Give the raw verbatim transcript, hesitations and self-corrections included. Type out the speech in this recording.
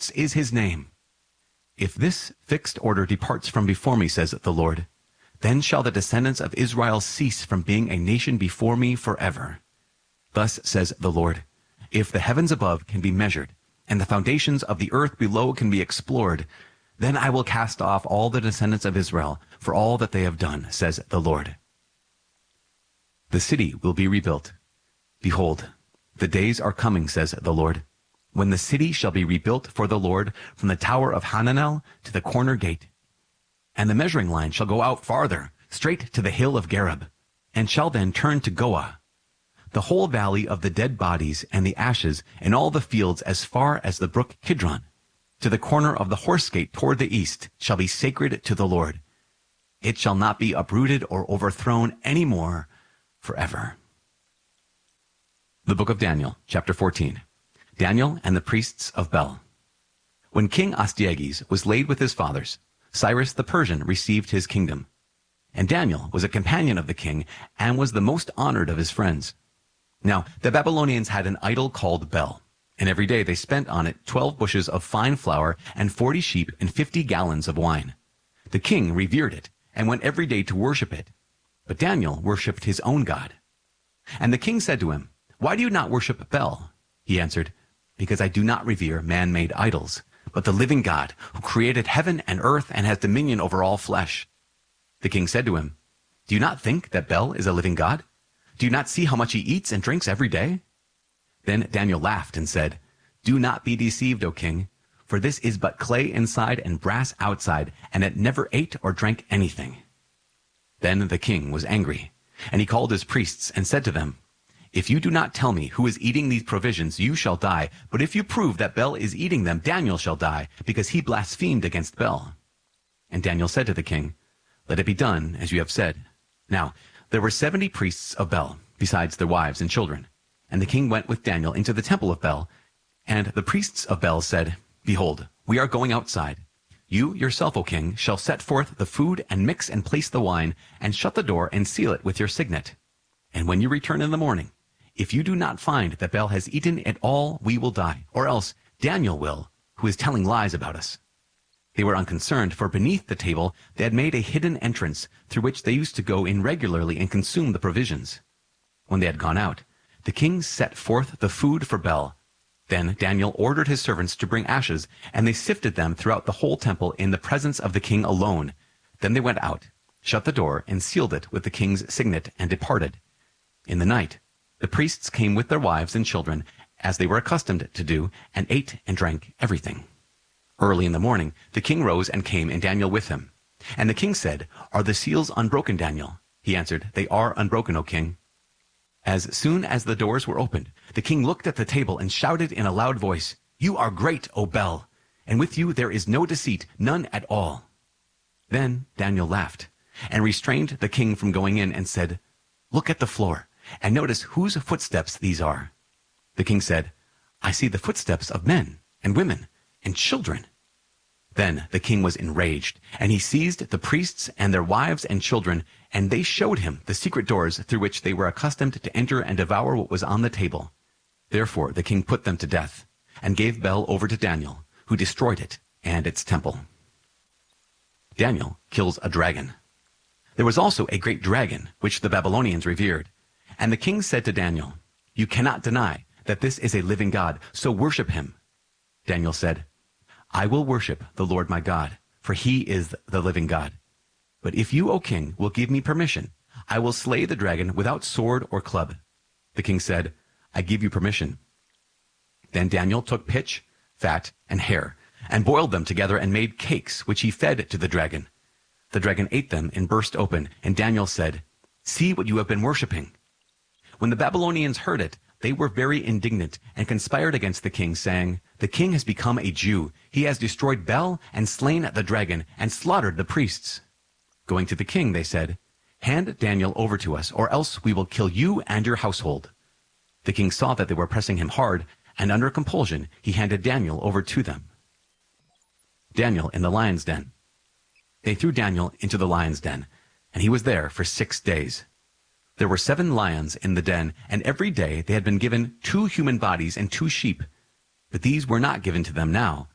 hosts is his name. If this fixed order departs from before me, says the Lord, then shall the descendants of Israel cease from being a nation before me forever. Thus says the Lord, if the heavens above can be measured, and the foundations of the earth below can be explored, then I will cast off all the descendants of Israel for all that they have done, says the Lord. The city will be rebuilt. Behold, the days are coming, says the Lord, when the city shall be rebuilt for the Lord from the tower of Hananel to the corner gate. And the measuring line shall go out farther, straight to the hill of Gareb, and shall then turn to Goah. The whole valley of the dead bodies and the ashes, and all the fields as far as the brook Kidron, to the corner of the horse gate toward the east, shall be sacred to the Lord. It shall not be uprooted or overthrown any more forever. The book of Daniel, chapter fourteen. Daniel and the priests of Bel. When King Astyages was laid with his fathers, Cyrus the Persian received his kingdom. And Daniel was a companion of the king and was the most honored of his friends. Now the Babylonians had an idol called Bel, and every day they spent on it twelve bushels of fine flour and forty sheep and fifty gallons of wine. The king revered it and went every day to worship it. But Daniel worshipped his own God. And the king said to him, Why do you not worship Bel? He answered, Because I do not revere man-made idols, but the living God, who created heaven and earth and has dominion over all flesh. The king said to him, Do you not think that Bel is a living God? Do you not see how much he eats and drinks every day? Then Daniel laughed and said, Do not be deceived, O king, for this is but clay inside and brass outside, and it never ate or drank anything. Then the king was angry, and he called his priests and said to them, If you do not tell me who is eating these provisions, you shall die. But if you prove that Bel is eating them, Daniel shall die, because he blasphemed against Bel. And Daniel said to the king, Let it be done as you have said. Now there were seventy priests of Bel, besides their wives and children. And the king went with Daniel into the temple of Bel. And the priests of Bel said, Behold, we are going outside. You yourself, O king, shall set forth the food and mix and place the wine, and shut the door and seal it with your signet. And when you return in the morning, if you do not find that Bel has eaten it all, we will die, or else Daniel will, who is telling lies about us. They were unconcerned, for beneath the table they had made a hidden entrance, through which they used to go in regularly and consume the provisions. When they had gone out, the king set forth the food for Bel. Then Daniel ordered his servants to bring ashes, and they sifted them throughout the whole temple in the presence of the king alone. Then they went out, shut the door, and sealed it with the king's signet, and departed. In the night, the priests came with their wives and children, as they were accustomed to do, and ate and drank everything. Early in the morning, the king rose and came, and Daniel with him. And the king said, Are the seals unbroken, Daniel? He answered, They are unbroken, O king. As soon as the doors were opened, the king looked at the table and shouted in a loud voice, You are great, O Bel, and with you there is no deceit, none at all. Then Daniel laughed, and restrained the king from going in, and said, Look at the floor, and notice whose footsteps these are. The king said, I see the footsteps of men, and women, and children. Then the king was enraged, and he seized the priests and their wives and children, and they showed him the secret doors through which they were accustomed to enter and devour what was on the table. Therefore the king put them to death, and gave Bel over to Daniel, who destroyed it and its temple. Daniel kills a dragon. There was also a great dragon, which the Babylonians revered. And the king said to Daniel, You cannot deny that this is a living God, so worship him. Daniel said, I will worship the Lord my God, for he is the living God. But if you, O king, will give me permission, I will slay the dragon without sword or club. The king said, I give you permission. Then Daniel took pitch, fat, and hair, and boiled them together and made cakes, which he fed to the dragon. The dragon ate them and burst open, and Daniel said, See what you have been worshipping. When the Babylonians heard it, they were very indignant and conspired against the king, saying, The king has become a Jew. He has destroyed Bel and slain the dragon and slaughtered the priests. Going to the king, they said, Hand Daniel over to us, or else we will kill you and your household. The king saw that they were pressing him hard, and under compulsion he handed Daniel over to them. Daniel in the lion's den. They threw Daniel into the lion's den, and he was there for six days. There were seven lions in the den, and every day they had been given two human bodies and two sheep. But these were not given to them now,